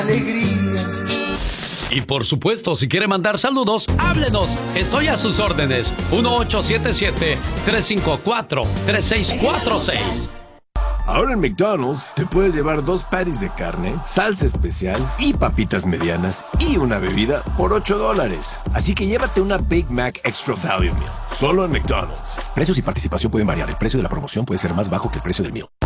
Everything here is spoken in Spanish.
Y por supuesto, si quiere mandar saludos, háblenos. Estoy a sus órdenes. 1877-354-3646. Ahora en McDonald's te puedes llevar 2 patties de carne, salsa especial y papitas medianas y una bebida por $8. Así que llévate una Big Mac Extra Value Meal. Solo en McDonald's. Precios y participación pueden variar. El precio de la promoción puede ser más bajo que el precio del meal.